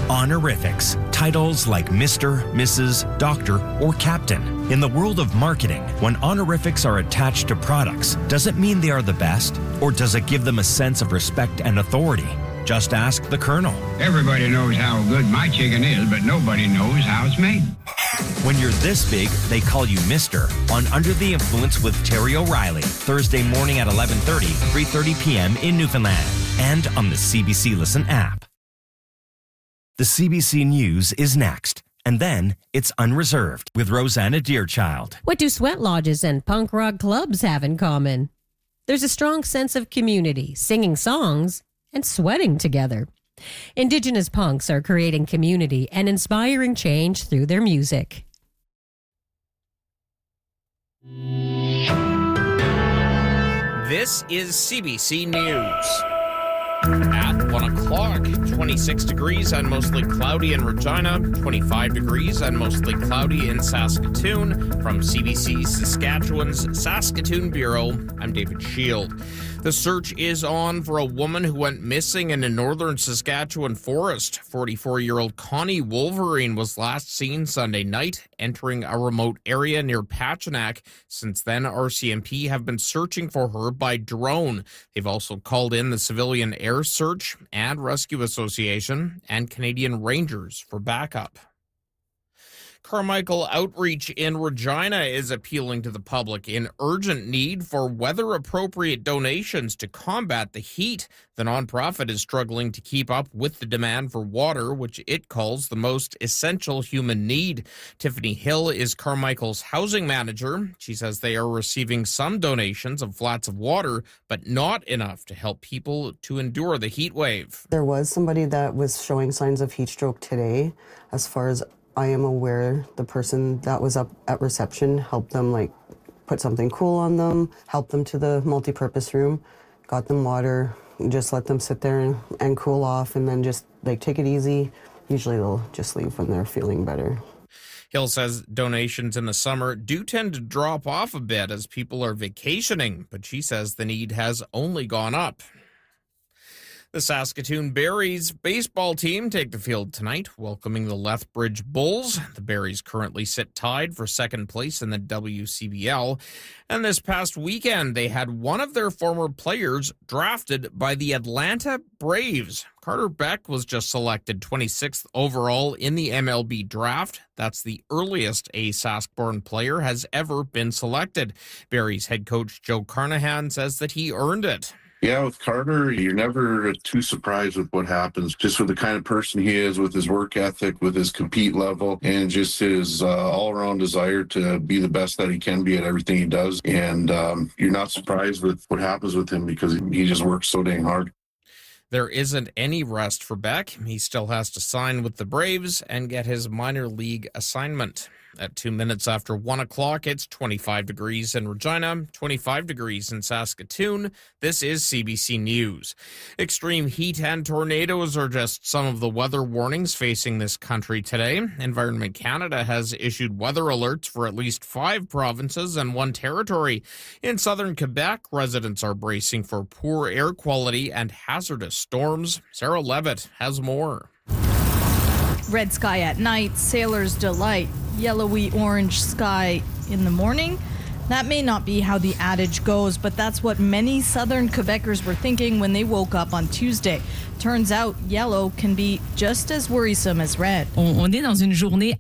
Honorifics, titles like Mr., Mrs., Doctor, or Captain. In the world of marketing, when honorifics are attached to products, does it mean they are the best? Or does it give them a sense of respect and authority? Just ask the Colonel. Everybody knows how good my chicken is, but nobody knows how it's made. When you're this big, they call you Mr. on Under the Influence with Terry O'Reilly, Thursday morning at 11:30, 3:30 p.m. in Newfoundland, and on the CBC Listen app. The CBC News is next, and then it's Unreserved with Rosanna Deerchild. What do sweat lodges and punk rock clubs have in common? There's a strong sense of community, singing songs, and sweating together. Indigenous punks are creating community and inspiring change through their music. This is CBC News. At 1 o'clock, 26 degrees and mostly cloudy in Regina, 25 degrees and mostly cloudy in Saskatoon. From CBC Saskatchewan's Saskatoon Bureau, I'm David Shield. The search is on for a woman who went missing in a northern Saskatchewan forest. 44-year-old Connie Wolverine was last seen Sunday night, entering a remote area near Pachinak. Since then, RCMP have been searching for her by drone. They've also called in the Civilian Air Search and Rescue Association and Canadian Rangers for backup. Carmichael Outreach in Regina is appealing to the public in urgent need for weather-appropriate donations to combat the heat. The nonprofit is struggling to keep up with the demand for water, which it calls the most essential human need. Tiffany Hill is Carmichael's housing manager. She says they are receiving some donations of flats of water, but not enough to help people to endure the heat wave. There was somebody that was showing signs of heat stroke today. As far as I am aware, the person that was up at reception helped them put something cool on them, helped them to the multi-purpose room, got them water, just let them sit there and cool off, and then just take it easy. Usually they'll just leave when they're feeling better. Hill says donations in the summer do tend to drop off a bit as people are vacationing, but she says the need has only gone up. The Saskatoon Berries baseball team take the field tonight, welcoming the Lethbridge Bulls. The Berries currently sit tied for second place in the WCBL. And this past weekend, they had one of their former players drafted by the Atlanta Braves. Carter Beck was just selected 26th overall in the MLB draft. That's the earliest a Sask-born player has ever been selected. Berries head coach Joe Carnahan says that he earned it. Yeah, with Carter, you're never too surprised with what happens. Just with the kind of person he is, with his work ethic, with his compete level, and just his all-around desire to be the best that he can be at everything he does. And you're not surprised with what happens with him because he just works so dang hard. There isn't any rest for Beck. He still has to sign with the Braves and get his minor league assignment. At 2 minutes after 1 o'clock, it's 25 degrees in Regina, 25 degrees in Saskatoon. This is CBC News. Extreme heat and tornadoes are just some of the weather warnings facing this country today. Environment Canada has issued weather alerts for at least 5 provinces and 1 territory. In southern Quebec, residents are bracing for poor air quality and hazardous storms. Sarah Levitt has more. Red sky at night, sailor's delight. Yellowy orange sky in the morning. That may not be how the adage goes, but that's what many southern Quebecers were thinking when they woke up on Tuesday. Turns out yellow can be just as worrisome as red. On est dans une journée